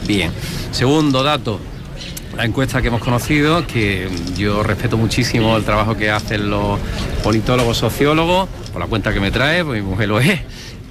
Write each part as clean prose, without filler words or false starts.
bien. Segundo dato, la encuesta que hemos conocido, que yo respeto muchísimo el trabajo que hacen los politólogos, sociólogos, por la cuenta que me trae, pues mi mujer lo es,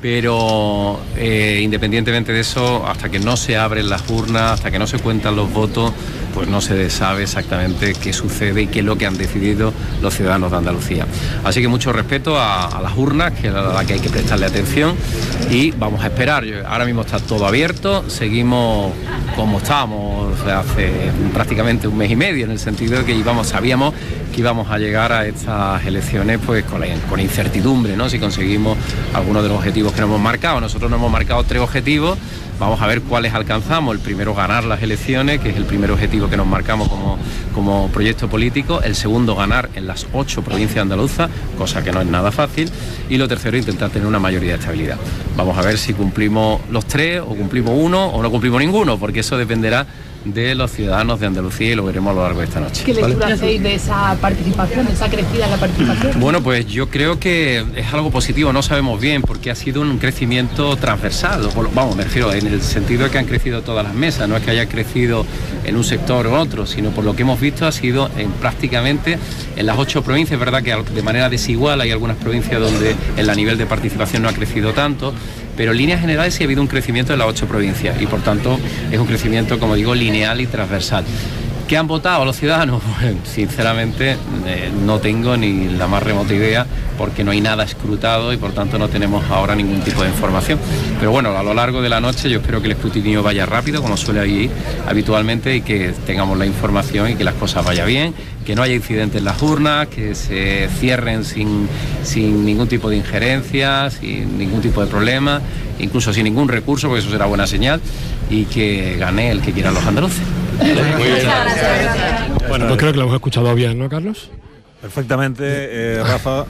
pero independientemente de eso, hasta que no se abren las urnas, hasta que no se cuentan los votos, pues no se sabe exactamente qué sucede y qué es lo que han decidido los ciudadanos de Andalucía. Así que mucho respeto a las urnas, que es a la que hay que prestarle atención, y vamos a esperar. Ahora mismo está todo abierto, seguimos como estábamos hace prácticamente un mes y medio, en el sentido de que sabíamos que íbamos a llegar a estas elecciones pues con incertidumbre, ¿no? Si conseguimos algunos de los objetivos que nos hemos marcado. Nosotros nos hemos marcado 3 objetivos. Vamos a ver cuáles alcanzamos. El primero, ganar las elecciones, que es el primer objetivo que nos marcamos como proyecto político. El segundo, ganar en las 8 provincias andaluzas, cosa que no es nada fácil. Y lo tercero, intentar tener una mayoría de estabilidad. Vamos a ver si cumplimos los 3 o cumplimos 1 o no cumplimos ninguno, porque eso dependerá de los ciudadanos de Andalucía y lo veremos a lo largo de esta noche. ¿Qué lectura hacéis de esa participación, de esa crecida en la participación? Bueno, pues yo creo que es algo positivo, no sabemos bien, porque ha sido un crecimiento transversal. Vamos, me refiero en el sentido de que han crecido todas las mesas, no es que haya crecido en un sector u otro, sino por lo que hemos visto ha sido prácticamente en las 8 provincias. Es verdad que de manera desigual hay algunas provincias donde el nivel de participación no ha crecido tanto, pero en líneas generales sí ha habido un crecimiento en las 8 provincias y por tanto es un crecimiento, como digo, lineal y transversal. ¿Qué han votado los ciudadanos? Pues, sinceramente no tengo ni la más remota idea, porque no hay nada escrutado y por tanto no tenemos ahora ningún tipo de información. Pero bueno, a lo largo de la noche yo espero que el escrutinio vaya rápido, como suele ir habitualmente, y que tengamos la información y que las cosas vayan bien, que no haya incidentes en las urnas, que se cierren sin ningún tipo de injerencia, sin ningún tipo de problema, incluso sin ningún recurso, porque eso será buena señal, y que gane el que quieran los andaluces. Muy bien. Bueno, pues creo que lo hemos escuchado bien, ¿no, Carlos? Perfectamente, Rafa.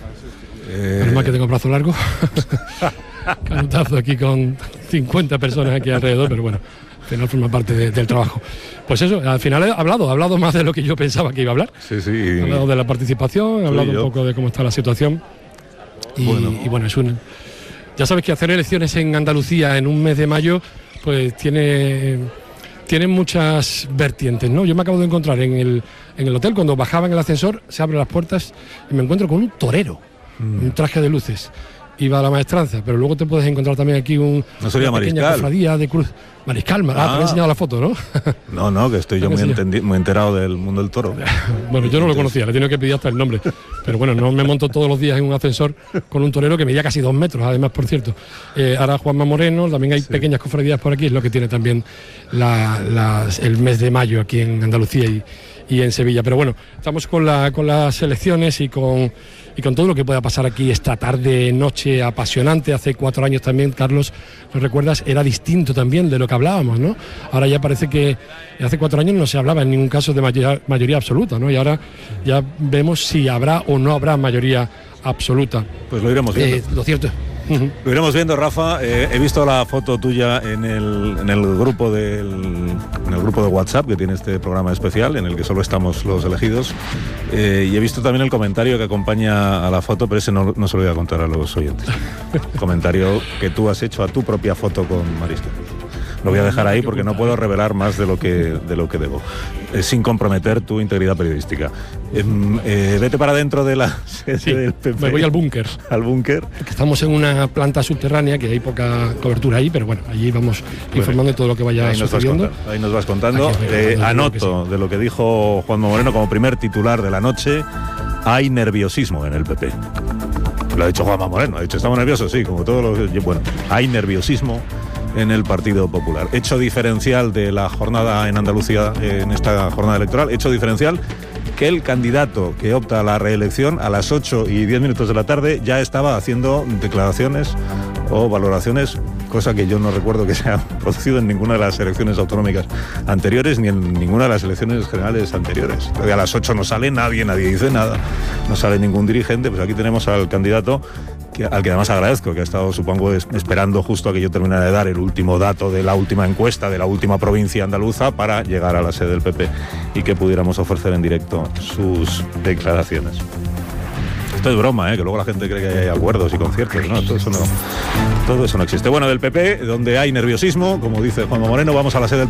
Es más que tengo brazo largo. Canutazo aquí con 50 personas aquí alrededor, pero bueno, al final forma parte del trabajo. Pues eso, al final he hablado más de lo que yo pensaba que iba a hablar. Sí. He hablado de la participación, he hablado un poco de cómo está la situación. Y bueno, ya sabes que hacer elecciones en Andalucía en un mes de mayo, pues tiene muchas vertientes, ¿no? Yo me acabo de encontrar en el hotel, cuando bajaba en el ascensor, se abren las puertas y me encuentro con un torero, un traje de luces. Iba a la maestranza, pero luego te puedes encontrar también aquí una pequeña cofradía de cruz. Mariscal, te he enseñado la foto, ¿no? No, que estoy yo muy enterado del mundo del toro. Bueno, yo no lo conocía, le tengo que pedir hasta el nombre. Pero bueno, no me monto todos los días en un ascensor con un torero que medía casi 2 metros, además, por cierto. Ahora Juanma Moreno, también hay pequeñas cofradías por aquí, es lo que tiene también el mes de mayo aquí en Andalucía y en Sevilla. Pero bueno, estamos con las elecciones y con todo lo que pueda pasar aquí esta tarde, noche apasionante. Hace 4 años también, Carlos, ¿lo recuerdas? Era distinto también de lo que hablábamos, ¿no? Ahora ya parece que hace 4 años no se hablaba en ningún caso de mayoría absoluta, ¿no? Y ahora ya vemos si habrá o no habrá mayoría absoluta. Pues lo iremos viendo. Lo cierto. Lo iremos viendo, Rafa. He visto la foto tuya en el grupo de WhatsApp que tiene este programa especial, en el que solo estamos los elegidos, y he visto también el comentario que acompaña a la foto, pero ese no se lo voy a contar a los oyentes. El comentario que tú has hecho a tu propia foto con Mariscal. Lo voy a dejar ahí porque no puedo revelar más de lo que debo, sin comprometer tu integridad periodística. Vete para dentro de la sede del PP. Me voy al búnker. ¿Al búnker? Estamos en una planta subterránea, que hay poca cobertura ahí, pero bueno, allí vamos informando de todo lo que vaya sucediendo. Ahí nos vas contando. Anoto de lo que dijo Juanma Moreno como primer titular de la noche: hay nerviosismo en el PP. Lo ha dicho Juanma Moreno, ha dicho, estamos nerviosos, sí, como todos los... Bueno, hay nerviosismo en el Partido Popular. Hecho diferencial de la jornada en Andalucía, en esta jornada electoral, hecho diferencial que el candidato que opta a la reelección a las 8:10 de la tarde ya estaba haciendo declaraciones o valoraciones, cosa que yo no recuerdo que se ha producido en ninguna de las elecciones autonómicas anteriores ni en ninguna de las elecciones generales anteriores. Todavía a las 8 no sale nadie dice nada, no sale ningún dirigente. Pues aquí tenemos al candidato al que además agradezco, que ha estado, supongo, esperando justo a que yo terminara de dar el último dato de la última encuesta de la última provincia andaluza para llegar a la sede del PP y que pudiéramos ofrecer en directo sus declaraciones. Esto es broma, que luego la gente cree que hay acuerdos y conciertos, ¿no? Todo eso no existe. Bueno, del PP, donde hay nerviosismo, como dice Juanma Moreno, vamos a la sede del PP.